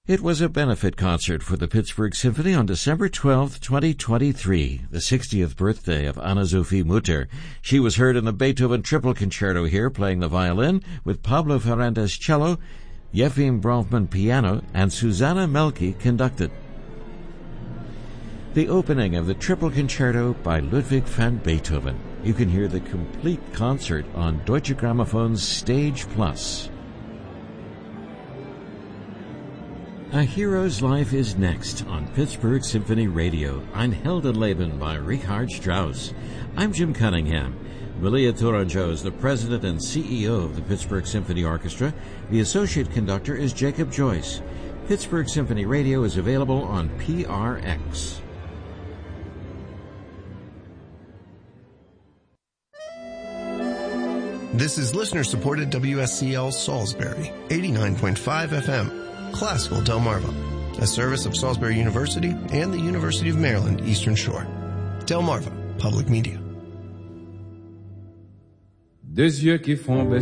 It was a benefit concert for the Pittsburgh Symphony on December 12, 2023, the 60th birthday of Anna-Sophie Mutter. She was heard in the Beethoven Triple Concerto here, playing the violin, with Pablo Ferrandez cello, Yefim Bronfman piano, and Susanna Melke conducted. The opening of the Triple Concerto by Ludwig van Beethoven. You can hear the complete concert on Deutsche Grammophon's Stage Plus. A Hero's Life is next on Pittsburgh Symphony Radio. Ein Heldenleben by Richard Strauss. I'm Jim Cunningham. Malia Tourangeau is the president and CEO of the Pittsburgh Symphony Orchestra. The associate conductor is Jacob Joyce. Pittsburgh Symphony Radio is available on PRX. This is listener-supported WSCL Salisbury, 89.5 FM. Classical Delmarva, a service of Salisbury University and the University of Maryland Eastern Shore. Delmarva Public Media. Deux yeux qui font